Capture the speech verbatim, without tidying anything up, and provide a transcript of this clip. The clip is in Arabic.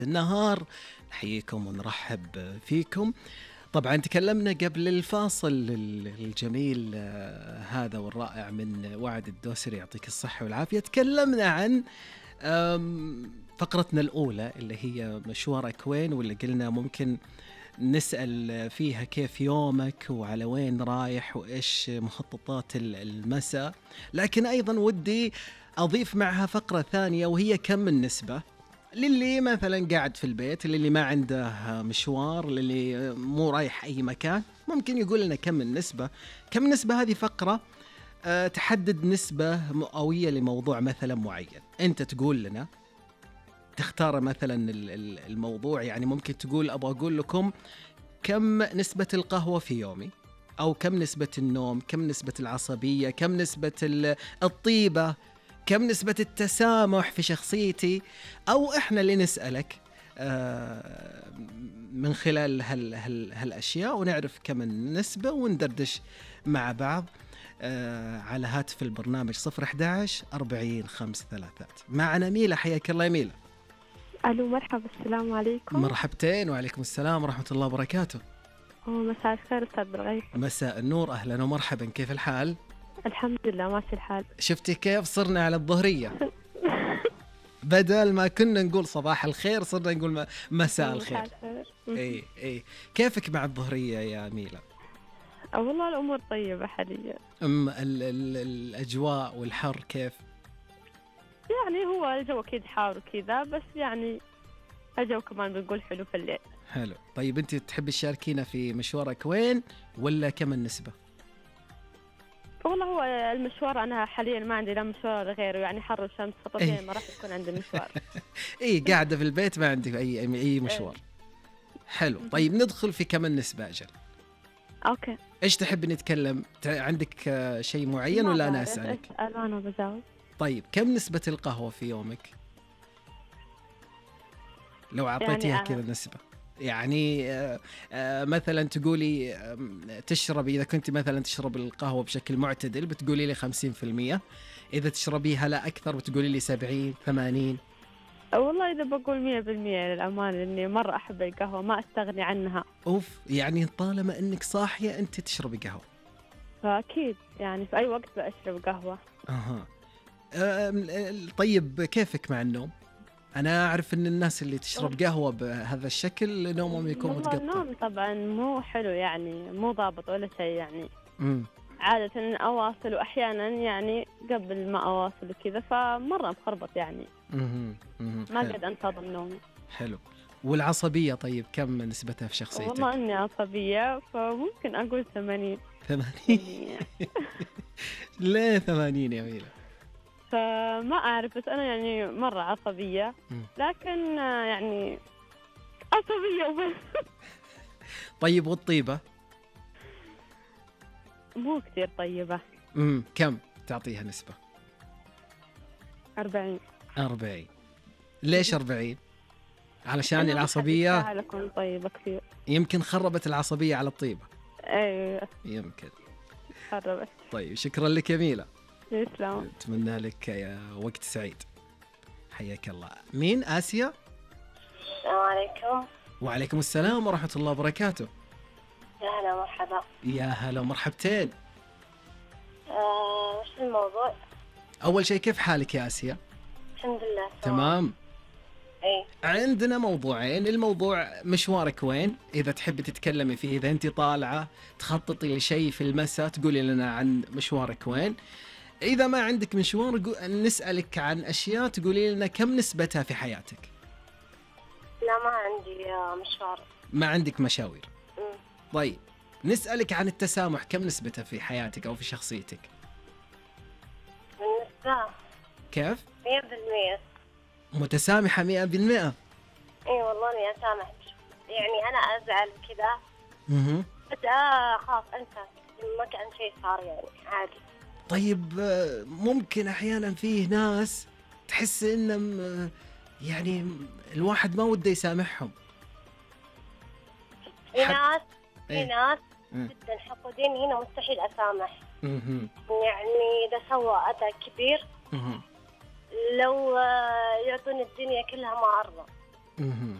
النهار. نحييكم ونرحب فيكم. طبعا تكلمنا قبل الفاصل الجميل هذا والرائع من وعد الدوسري يعطيك الصحة والعافية. تكلمنا عن فقرتنا الأولى اللي هي مشوارك وين، واللي قلنا ممكن نسأل فيها كيف يومك وعلى وين رايح وإيش مخططات المساء. لكن أيضا ودي أضيف معها فقرة ثانية، وهي كم النسبة للي مثلا قاعد في البيت، للي ما عنده مشوار، للي مو رايح أي مكان. ممكن يقول لنا كم النسبة. كم النسبة هذه فقرة أه تحدد نسبة مئوية لموضوع مثلا معين. أنت تقول لنا، تختار مثلا الموضوع، يعني ممكن تقول أبغى أقول لكم كم نسبة القهوة في يومي، أو كم نسبة النوم، كم نسبة العصبية، كم نسبة الطيبة، كم نسبة التسامح في شخصيتي. أو إحنا اللي نسألك من خلال هال هال هالأشياء، ونعرف كم النسبة وندردش مع بعض على هاتف البرنامج صفر أحد عشر أربعين خمس ثلاثات. معنا ميلا، حياك الله يا ميلا. ألو مرحبا، السلام عليكم. مرحبتين وعليكم السلام ورحمة الله وبركاته. مساء الخير أستاذ بالغيث. مساء النور، أهلا ومرحبا، كيف الحال؟ الحمد لله ماشي الحال. شفتي كيف صرنا على الظهرية؟ بدل ما كنا نقول صباح الخير صرنا نقول مساء الخير. اي اي كيفك مع الظهرية يا ميلا؟ والله الأمور طيبة حاليا. أم ال ال الأجواء والحر كيف؟ يعني هو الجو أكيد حار وكذا، بس يعني الجو كمان بنقول حلو في الليل. حلو. طيب أنت تحبي تشاركينا في مشوارك وين، ولا كم النسبة؟ والله هو المشوار أنا حاليا ما عندي لا مشوار غيره، يعني حر وشمس فطبيعي إيه؟ ما راح يكون عندي مشوار. إيه، قاعدة في البيت ما عندك أي أي مشوار. حلو. طيب ندخل في كم النسبة أجل. أوكي. إيش تحب نتكلم؟ عندك شيء معين ولا أنا أسألك؟ أسأل أنا بجاوب. طيب كم نسبة القهوة في يومك؟ لو أعطيتيها يعني كذا نسبة، يعني آه آه مثلا تقولي آه تشربي، إذا كنت مثلا تشرب القهوة بشكل معتدل بتقولي لي خمسين في المية، إذا تشربيها لا أكثر بتقولي لي سبعين ثمانين. والله إذا بقول مية بالمية للأمان، لأني مرة أحب القهوة ما أستغني عنها. أوف، يعني طالما أنك صاحية أنت تشربي قهوة؟ فأكيد يعني في أي وقت بأشرب قهوة. أها. أه طيب كيفك مع النوم؟ أنا أعرف أن الناس اللي تشرب قهوة بهذا الشكل نومهم يكون متقطع. النوم طبعا مو حلو، يعني مو ضابط ولا شيء يعني. مم. عادة أواصل، وأحيانا يعني قبل ما أواصل كذا فمرة مخربط يعني. مم. مم. ما قد أنتظم نومي. حلو. والعصبية طيب كم نسبتها في شخصيتك؟ والله أني عصبية، فممكن أقول ثمانين. ثمانين؟ ليه ثمانين يا ميلا؟ فما أعرف، بس أنا يعني مرة عصبية، لكن يعني عصبية وبس. طيب والطيبة؟ مو كتير طيبة. امم كم تعطيها نسبة؟ أربعين. أربعين. ليش أربعين؟ علشان العصبية أكون طيبة كثير. يمكن خربت العصبية على الطيبة. أيوة يمكن خربت. طيب شكرا لك يا ميلا. يسلم. أتمنى لك يا وقت سعيد. حياك الله. مين؟ آسيا؟ السلام عليكم. وعليكم السلام ورحمة الله وبركاته. يا هلا مرحبا. يا هلا مرحبتين. آه، وش الموضوع؟ أول شيء كيف حالك يا آسيا؟ الحمد لله تمام. أي. عندنا موضوعين. الموضوع مشوارك وين، إذا تحبي تتكلمي فيه، إذا أنت طالعة تخططي لشيء في المساء تقولي لنا عن مشوارك وين. إذا ما عندك مشوار نسألك عن أشياء تقولي لنا كم نسبتها في حياتك. لا ما عندي مشوار. ما عندك مشاوير. م. طيب نسألك عن التسامح، كم نسبتها في حياتك أو في شخصيتك؟ بالنسبة كيف؟ مية بالمية. متسامحة مئة بالمئة؟ اي والله اني اسامح، يعني انا ازعل كذا اها بس آه خلاص انسى، ما كان شيء صار يعني عادي. طيب ممكن احيانا فيه ناس تحس ان يعني الواحد ما وده يسامحهم. في ناس في ايه؟ ناس جدا حقودين هنا مستحيل اسامح. اها يعني اذا سوى اذى كبير اها لو يعطوني الدنيا كلها ما ارضى. اهم.